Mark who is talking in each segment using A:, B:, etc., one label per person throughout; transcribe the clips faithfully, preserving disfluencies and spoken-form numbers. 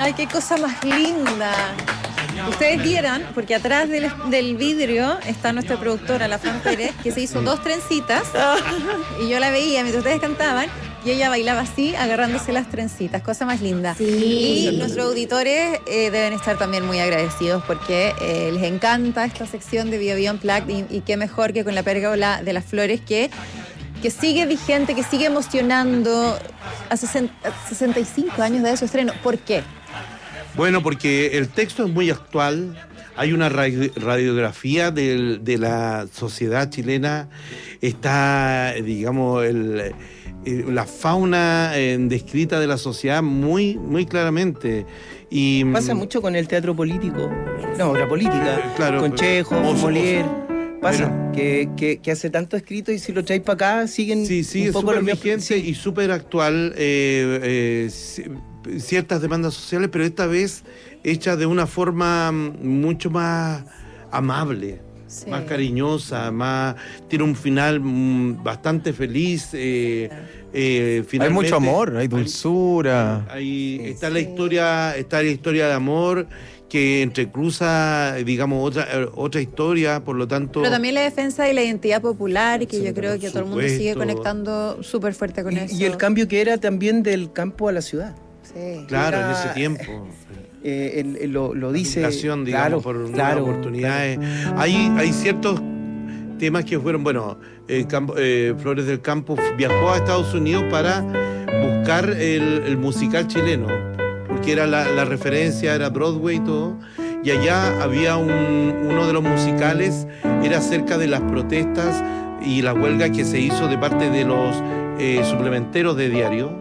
A: Ay, qué cosa más linda. Ustedes vieran, porque atrás del, del vidrio está nuestra productora, la Fran Pérez, que se hizo dos trencitas y yo la veía mientras ustedes cantaban y ella bailaba así, agarrándose las trencitas, cosa más linda.
B: Sí.
A: Y nuestros auditores eh, deben estar también muy agradecidos porque eh, les encanta esta sección de Bio Bio Unplugged y, y qué mejor que con la pérgola de las flores que, que sigue vigente, que sigue emocionando a sesenta y cinco años de su estreno. ¿Por qué?
C: Bueno, porque el texto es muy actual, hay una radiografía de, de la sociedad chilena, está, digamos, el, el, la fauna eh, descrita de la sociedad muy, muy claramente. Y
D: pasa mucho con el teatro político, no, la política,
C: eh, claro,
D: con Chekhov, Molière. Pasa,
C: pero,
D: que, que, que hace tanto escrito y si lo traes para acá siguen
C: sí, sí,
D: un poco
C: súper
D: los
C: vigente
D: sí.
C: y súper actual, eh, eh, ciertas demandas sociales, pero esta vez hecha de una forma mucho más amable, sí. más cariñosa, más tiene un final bastante feliz. Eh, eh,
E: hay mucho amor, hay dulzura.
C: Hay,
E: sí.
C: Está la historia, está la historia de amor que entrecruza, digamos, otra otra historia, por lo tanto...
A: Pero también la defensa de la identidad popular, que sí, yo creo que todo el mundo sigue conectando súper fuerte con
D: y,
A: eso.
D: Y el cambio que era también del campo a la ciudad.
A: Sí.
C: Claro,
D: era,
C: en ese tiempo.
D: Eh, el, el, lo, lo dice...
C: Digamos,
D: claro,
C: por
D: claro,
C: oportunidades. Claro. Hay, hay ciertos temas que fueron, bueno, eh, campo, eh, Flores del Campo viajó a Estados Unidos para buscar el, el musical chileno, porque era la, la referencia, era Broadway y todo, y allá había un, uno de los musicales, era acerca de las protestas y la huelga que se hizo de parte de los eh, suplementeros de diario,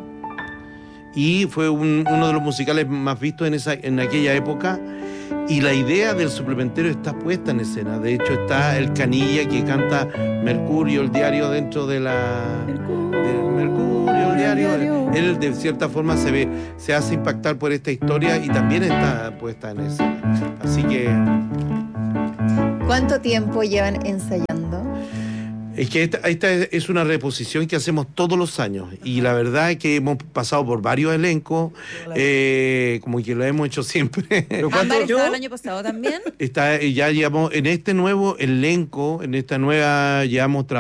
C: y fue un, uno de los musicales más vistos en, esa, en aquella época, y la idea del suplementero está puesta en escena. De hecho está el Canilla que canta Mercurio, el diario dentro de la...
D: Mercurio,
C: del Mercurio, el diario. diario. Él de cierta forma se ve, se hace impactar por esta historia y también está puesta en escena. Así que...
A: ¿Cuánto tiempo llevan ensayando?
C: Es que esta, esta es una reposición que hacemos todos los años y la verdad es que hemos pasado por varios elencos, eh, como que lo hemos hecho siempre.
A: ¿Ámbar estaba el año pasado también?
C: Está, ya llevamos en este nuevo elenco, en esta nueva, llevamos